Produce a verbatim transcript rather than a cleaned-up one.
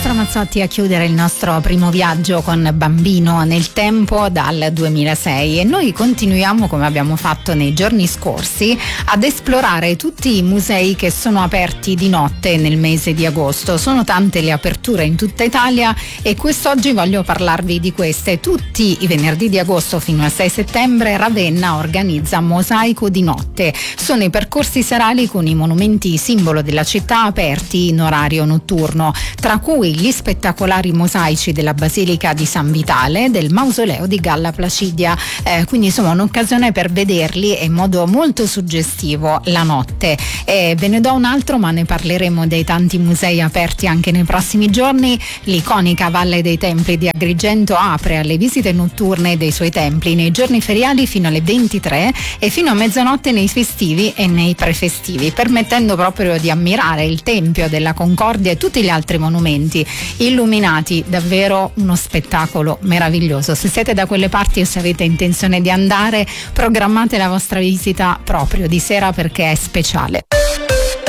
Maestro Ramazzotti a chiudere il nostro primo viaggio con Bambino nel tempo dal duemilasei, e noi continuiamo, come abbiamo fatto nei giorni scorsi, ad esplorare tutti i musei che sono aperti di notte nel mese di agosto. Sono tante le aperture in tutta Italia e quest'oggi voglio parlarvi di queste. Tutti i venerdì di agosto fino al sei settembre Ravenna organizza Mosaico di notte. Sono i percorsi serali con i monumenti simbolo della città aperti in orario notturno, tra cui gli spettacolari mosaici della Basilica di San Vitale e del Mausoleo di Galla Placidia. Eh, quindi insomma un'occasione per vederli in modo molto suggestivo la notte. Eh, ve ne do un altro, ma ne parleremo dei tanti musei aperti anche nei prossimi giorni. L'iconica Valle dei Templi di Agrigento apre alle visite notturne dei suoi templi nei giorni feriali fino alle ventitré e fino a mezzanotte nei festivi e nei prefestivi, permettendo proprio di ammirare il Tempio della Concordia e tutti gli altri monumenti illuminati. Davvero uno spettacolo meraviglioso. Se siete da quelle parti o se avete intenzione di andare, programmate la vostra visita proprio di sera perché è speciale.